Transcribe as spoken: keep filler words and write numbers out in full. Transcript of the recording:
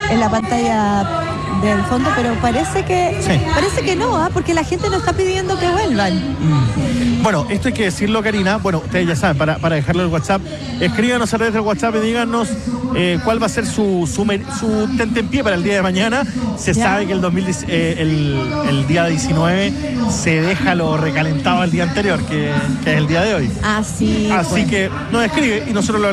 en la pantalla del fondo, pero parece que Sí. parece que no, ¿ah? Porque la gente no está pidiendo que vuelvan. Mm. Bueno, esto hay que decirlo, Karina. Bueno, ustedes ya saben, para, para dejarlo en el WhatsApp, escríbanos a través del WhatsApp y díganos eh, cuál va a ser su, su, su tentempié para el día de mañana. Se Ya. sabe que el, dos mil diez, eh, el, el día diecinueve se deja lo recalentado el día anterior, que, que es el día de hoy. Así, Así pues. que nos escribe y nosotros lo